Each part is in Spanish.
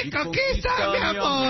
¡Me conquista, mi amor!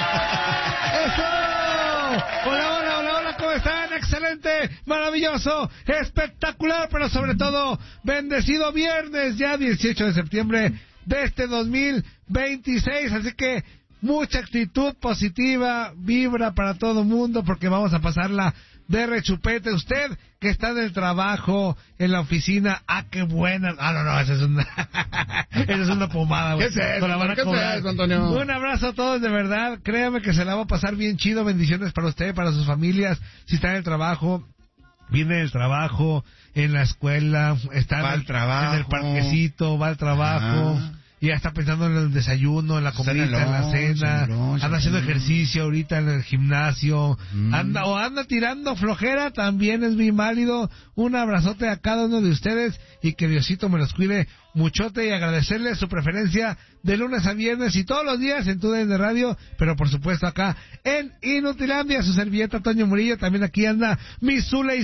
¡Eso! Hola, ¿cómo están? Excelente, maravilloso, espectacular, pero sobre todo, bendecido viernes, ya 18 de septiembre de este 2026, así que mucha actitud positiva, vibra para todo mundo, porque vamos a pasarla de rechupete. Usted que está en el trabajo, en la oficina, qué buena. No, esa es una esa es una pomada, güey. ¿Qué es eso, Antonio? Un abrazo a todos, de verdad. Créame que se la va a pasar bien chido. Bendiciones para usted, para sus familias. Si está en el trabajo, viene del trabajo, en la escuela, está en el parquecito, va al trabajo. Y ya está pensando en el desayuno, en la comida, en la cena, anda haciendo ejercicio ahorita en el gimnasio, anda tirando flojera, también es bien válido. Un abrazote a cada uno de ustedes y que Diosito me los cuide muchote, y agradecerles su preferencia de lunes a viernes y todos los días en TUDN Radio, pero por supuesto acá en Inutilandia, su servilleta Toño Murillo. También aquí anda mi Zuley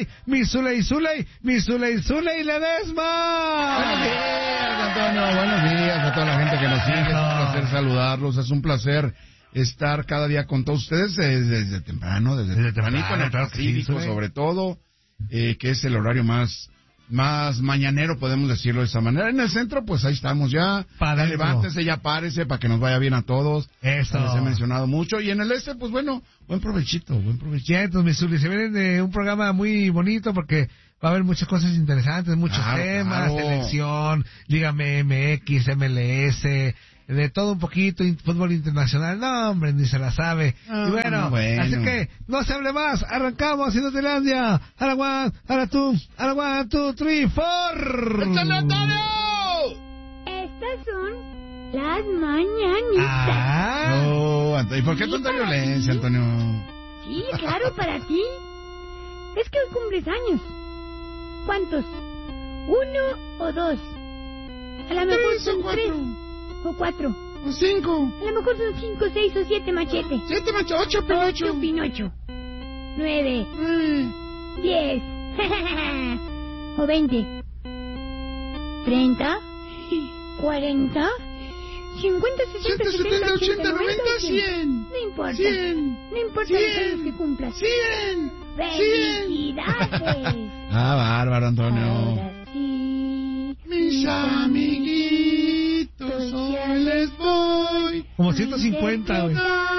Ledesma. Buenos días, Antonio, buenos días a toda la gente que nos sigue. Es un placer saludarlos, es un placer estar cada día con todos ustedes desde temprano, desde tempranito en el Pacífico, sobre todo, que es el horario más mañanero, podemos decirlo de esa manera. En el centro, pues ahí estamos ya. Levántese, ya párese para que nos vaya bien a todos. Eso. Les he mencionado mucho. Y en el pues bueno, buen provechito. Entonces, mis Zulis, se viene de un programa muy bonito porque va a haber muchas cosas interesantes, muchos temas, selección, Liga MX, MLS, de todo un poquito, fútbol internacional. No, hombre, ni se la sabe. Y bueno, así que no se hable más, arrancamos Inutilandia. A la one, a la two, 3, 4. ¡Échale, Antonio! Estas son las mañanitas. No, Antonio, ¿y por qué tanta violencia, Antonio? Sí, claro, para ti. Es que hoy cumples años. ¿Cuántos? 1 o 2. A lo mejor son 3 o 4 o 5. A lo mejor son 5, 6 o 7 machete. 7 machete, 8 Pinocho. 8 Pinocho. 9, 10 o 20, 30, 40, 50, 60, 70, 80, 90, 100. No importa. 100. No importa los años que cumplas. 100. ¡Felicidades! Bárbaro, Antonio. Ahora sí, mis amiguitos, hoy les voy. Como 150, güey.